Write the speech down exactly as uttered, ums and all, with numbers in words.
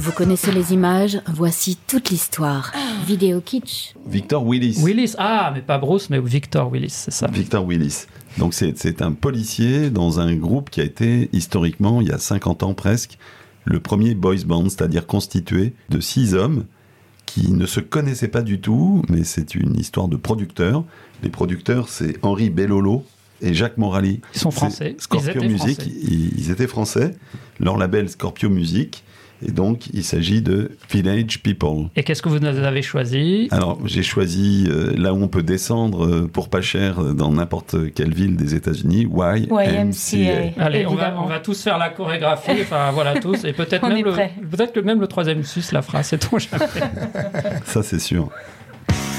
Vous connaissez les images, voici toute l'histoire. Vidéo kitsch. Victor Willis. Willis, ah, mais pas Bruce, mais Victor Willis, c'est ça. Victor Willis. Donc c'est, c'est un policier dans un groupe qui a été, historiquement, il y a cinquante ans presque, le premier boys band, c'est-à-dire constitué de six hommes qui ne se connaissaient pas du tout, mais c'est une histoire de producteurs. Les producteurs, c'est Henri Bellolo et Jacques Morali. Ils sont français. C'est Scorpio ils étaient Music, français. Ils, ils étaient français. Leur label Scorpio Music. Et donc, il s'agit de Village People. Et qu'est-ce que vous avez choisi ? Alors, j'ai choisi euh, là où on peut descendre euh, pour pas cher euh, dans n'importe quelle ville des États-Unis, Y M C A. Allez, on va, on va tous faire la chorégraphie, enfin voilà, tous. Et peut-être, même le, peut-être que même le troisième Suisse la fera, c'est ton jamais. Ça, c'est sûr.